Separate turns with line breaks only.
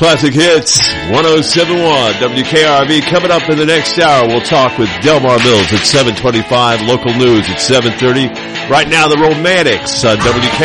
Classic Hits, 107.1 WKRV. Coming up in the next hour, we'll talk with Delmar Mills at 7:25, local news at 7:30. Right now, the Romantics on WKRV.